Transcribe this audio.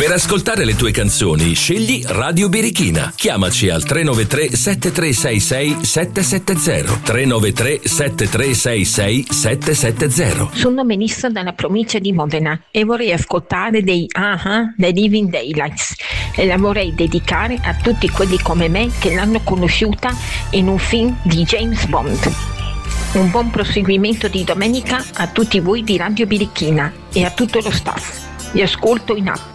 Per ascoltare le tue canzoni, scegli Radio Birichina. Chiamaci al 393 7366 770. 393 7366 770. Sono Melissa dalla provincia di Modena e vorrei ascoltare dei The Living Daylights e la vorrei dedicare a tutti quelli come me che l'hanno conosciuta in un film di James Bond. Un buon proseguimento di domenica a tutti voi di Radio Birichina e a tutto lo staff. Vi ascolto in app.